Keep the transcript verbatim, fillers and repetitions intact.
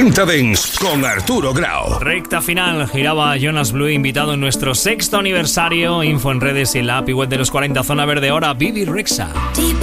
cuarenta Dance con Arturo Grau. Recta final, giraba Jonas Blue, invitado en nuestro sexto aniversario. Info en redes y en la app y web de los cuarenta, Zona Verde. Ahora Bibi Rexha.